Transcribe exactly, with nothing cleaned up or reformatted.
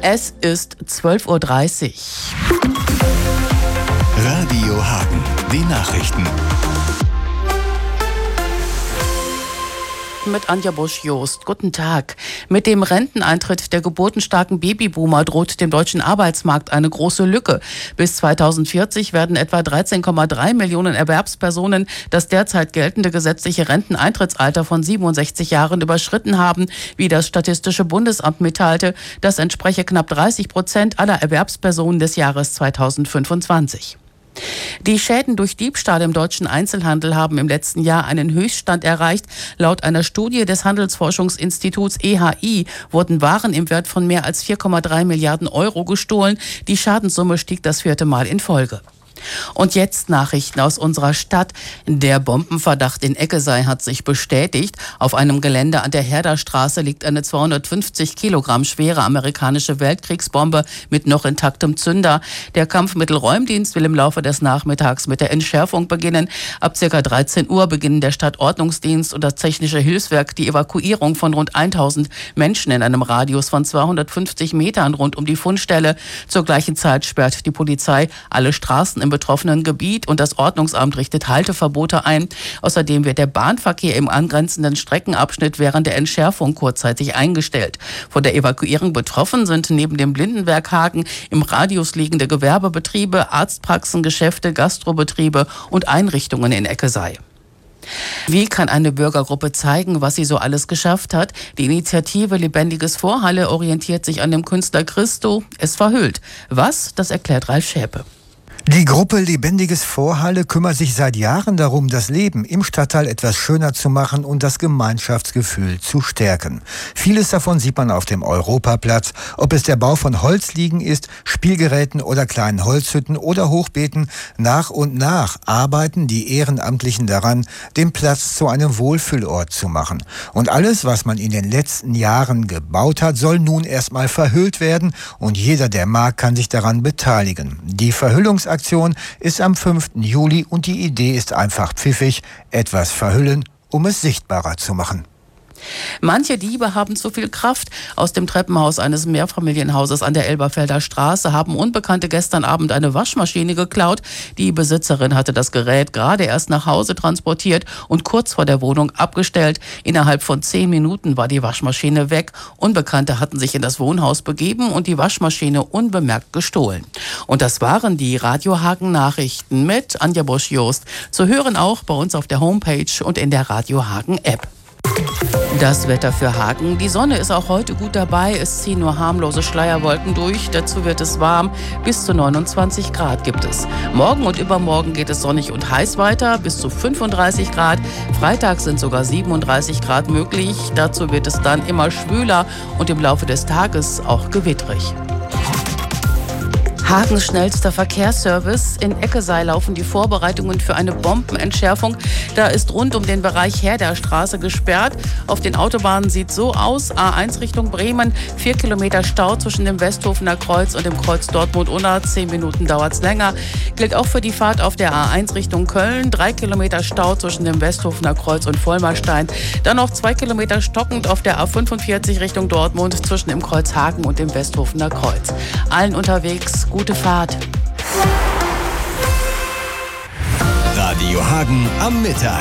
Es ist zwölf Uhr dreißig. Radio Hagen, die Nachrichten. Mit Anja Busch-Jost. Guten Tag. Mit dem Renteneintritt der geburtenstarken Babyboomer droht dem deutschen Arbeitsmarkt eine große Lücke. Bis zweitausendvierzig werden etwa dreizehn Komma drei Millionen Erwerbspersonen das derzeit geltende gesetzliche Renteneintrittsalter von siebenundsechzig Jahren überschritten haben, wie das Statistische Bundesamt mitteilte. Das entspreche knapp dreißig Prozent aller Erwerbspersonen des Jahres zweitausendfünfundzwanzig. Die Schäden durch Diebstahl im deutschen Einzelhandel haben im letzten Jahr einen Höchststand erreicht. Laut einer Studie des Handelsforschungsinstituts E H I wurden Waren im Wert von mehr als vier Komma drei Milliarden Euro gestohlen. Die Schadenssumme stieg das vierte Mal in Folge. Und jetzt Nachrichten aus unserer Stadt. Der Bombenverdacht in Eckesei hat sich bestätigt. Auf einem Gelände an der Herderstraße liegt eine zweihundertfünfzig Kilogramm schwere amerikanische Weltkriegsbombe mit noch intaktem Zünder. Der Kampfmittelräumdienst will im Laufe des Nachmittags mit der Entschärfung beginnen. Ab ca. dreizehn Uhr beginnen der Stadtordnungsdienst und das Technische Hilfswerk die Evakuierung von rund tausend Menschen in einem Radius von zweihundertfünfzig Metern rund um die Fundstelle. Zur gleichen Zeit sperrt die Polizei alle Straßen im betroffenen Gebiet und das Ordnungsamt richtet Halteverbote ein. Außerdem wird der Bahnverkehr im angrenzenden Streckenabschnitt während der Entschärfung kurzzeitig eingestellt. Von der Evakuierung betroffen sind neben dem Blindenwerk Hagen im Radius liegende Gewerbebetriebe, Arztpraxen, Geschäfte, Gastrobetriebe und Einrichtungen in Eckesei. Wie kann eine Bürgergruppe zeigen, was sie so alles geschafft hat? Die Initiative Lebendiges Vorhalle orientiert sich an dem Künstler Christo. Es verhüllt. Was? Das erklärt Ralf Schäpe. Die Gruppe Lebendiges Vorhalle kümmert sich seit Jahren darum, das Leben im Stadtteil etwas schöner zu machen und das Gemeinschaftsgefühl zu stärken. Vieles davon sieht man auf dem Europaplatz. Ob es der Bau von Holzliegen ist, Spielgeräten oder kleinen Holzhütten oder Hochbeeten, nach und nach arbeiten die Ehrenamtlichen daran, den Platz zu einem Wohlfühlort zu machen. Und alles, was man in den letzten Jahren gebaut hat, soll nun erstmal verhüllt werden und jeder, der mag, kann sich daran beteiligen. Die Verhüllungsaktion Aktion ist am fünften Juli und die Idee ist einfach pfiffig, etwas verhüllen, um es sichtbarer zu machen. Manche Diebe haben zu viel Kraft. Aus dem Treppenhaus eines Mehrfamilienhauses an der Elberfelder Straße haben Unbekannte gestern Abend eine Waschmaschine geklaut. Die Besitzerin hatte das Gerät gerade erst nach Hause transportiert und kurz vor der Wohnung abgestellt. Innerhalb von zehn Minuten war die Waschmaschine weg. Unbekannte hatten sich in das Wohnhaus begeben und die Waschmaschine unbemerkt gestohlen. Und das waren die Radio Hagen Nachrichten mit Anja Busch-Jost. Zu hören auch bei uns auf der Homepage und in der Radio Hagen App. Das Wetter für Hagen. Die Sonne ist auch heute gut dabei. Es ziehen nur harmlose Schleierwolken durch. Dazu wird es warm. Bis zu neunundzwanzig Grad gibt es. Morgen und übermorgen geht es sonnig und heiß weiter. Bis zu fünfunddreißig Grad. Freitag sind sogar siebenunddreißig Grad möglich. Dazu wird es dann immer schwüler und im Laufe des Tages auch gewittrig. Hagens schnellster Verkehrsservice. In Eckesei laufen die Vorbereitungen für eine Bombenentschärfung. Da ist rund um den Bereich Herderstraße gesperrt. Auf den Autobahnen sieht so aus. A eins Richtung Bremen, vier Kilometer Stau zwischen dem Westhofener Kreuz und dem Kreuz Dortmund-Unna. Zehn Minuten dauert es länger. Gilt auch für die Fahrt auf der A eins Richtung Köln. Drei Kilometer Stau zwischen dem Westhofener Kreuz und Vollmerstein. Dann noch zwei Kilometer stockend auf der A fünfundvierzig Richtung Dortmund zwischen dem Kreuz Hagen und dem Westhofener Kreuz. Allen unterwegs gute Fahrt. Radio Hagen am Mittag.